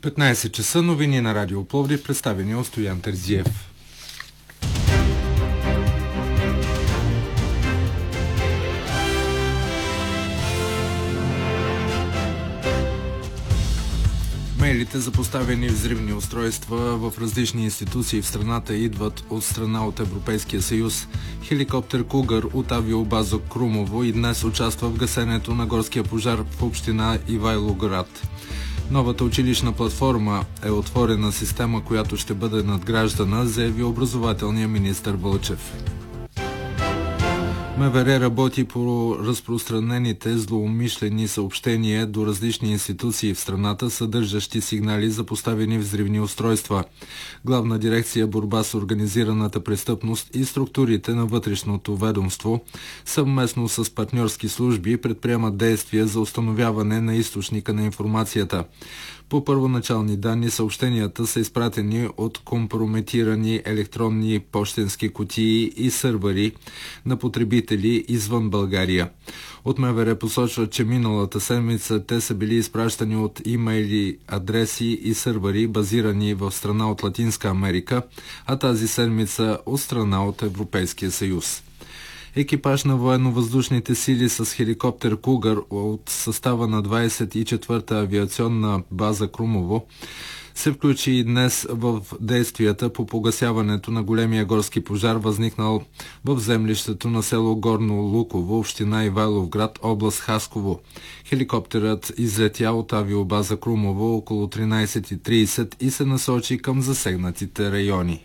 15 часа, новини на Радио Пловдив, представени от Стоян Терзиев. Мейлите за поставени взривни устройства в различни институции в страната идват от страна от Европейския съюз. Хеликоптер Кугър от авиобаза Крумово и днес участва в гасенето на горския пожар в община Ивайловград. Новата училищна платформа е отворена система, която ще бъде надграждана, заяви образователният министър Вълчев. МВР работи по разпространените злоумишлени съобщения до различни институции в страната, съдържащи сигнали за поставени взривни устройства. Главна дирекция борба с организираната престъпност и структурите на вътрешното ведомство съвместно с партньорски служби предприемат действия за установяване на източника на информацията. По първоначални данни съобщенията са изпратени от компрометирани електронни пощенски кутии и сървъри на потребители извън България. От МВР посочват, че миналата седмица те са били изпращани от имейли, адреси и сървъри, базирани в страна от Латинска Америка, а тази седмица от страна от Европейския съюз. Екипаж на военно-въздушните сили с хеликоптер Кугър от състава на 24-та авиационна база Крумово се включи и днес в действията по погасяването на големия горски пожар, възникнал в землището на село Горно Луково, община Ивайловград, област Хасково. Хеликоптерът излетя от авиобаза Крумово около 13:30 и се насочи към засегнатите райони.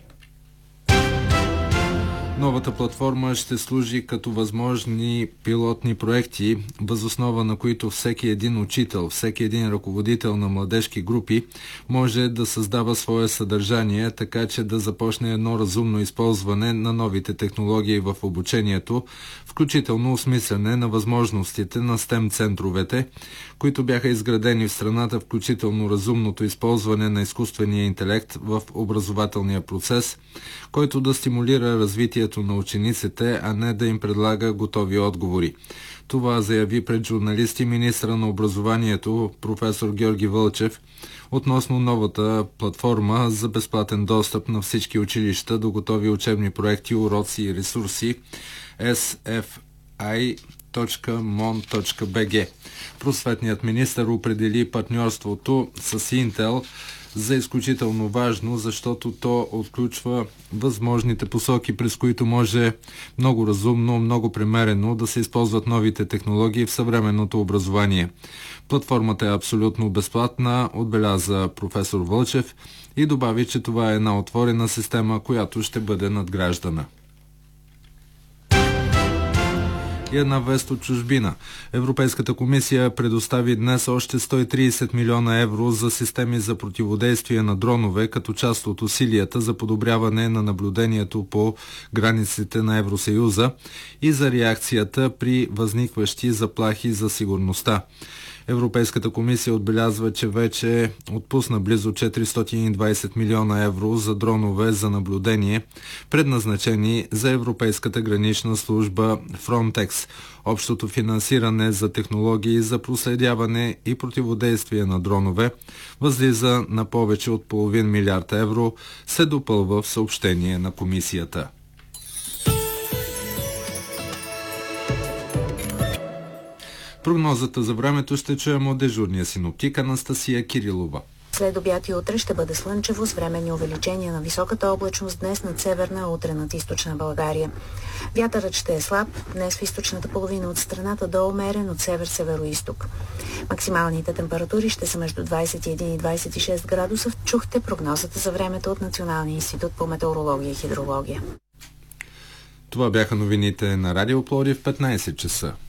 Новата платформа ще служи като възможни пилотни проекти, въз основа на които всеки един учител, всеки един ръководител на младежки групи може да създава свое съдържание, така че да започне едно разумно използване на новите технологии в обучението, включително осмислене на възможностите на STEM центровете, които бяха изградени в страната, включително разумното използване на изкуствения интелект в образователния процес, който да стимулира развитието на учениците, а не да им предлага готови отговори. Това заяви пред журналисти министъра на образованието професор Георги Вълчев относно новата платформа за безплатен достъп на всички училища до готови учебни проекти, уроци и ресурси sfi.mon.bg. Просветният министър определи партньорството с Intel за изключително важно, защото то отключва възможните посоки, през които може много разумно, много премерено да се използват новите технологии в съвременното образование. Платформата е абсолютно безплатна, отбеляза професор Вълчев и добави, че това е една отворена система, която ще бъде надграждана. И една вест от чужбина. Европейската комисия предостави днес още 130 милиона евро за системи за противодействие на дронове, като част от усилията за подобряване на наблюдението по границите на Евросъюза и за реакцията при възникващи заплахи за сигурността. Европейската комисия отбелязва, че вече отпусна близо 420 милиона евро за дронове за наблюдение, предназначени за Европейската гранична служба Frontex. Общото финансиране за технологии за проследяване и противодействие на дронове възлиза на повече от половин милиард евро, се допълва в съобщение на комисията. Прогнозата за времето ще чуем от дежурния синоптик Анастасия Кирилова. След обяд и утре ще бъде слънчево с временни увеличения на високата облачност днес над северна, а утре над източна България. Вятърът ще е слаб, днес в източната половина от страната до умерен от север-северо-исток. Максималните температури ще са между 21 и 26 градуса. Чухте прогнозата за времето от Националния институт по метеорология и хидрология. Това бяха новините на Радио Пловдив в 15 часа.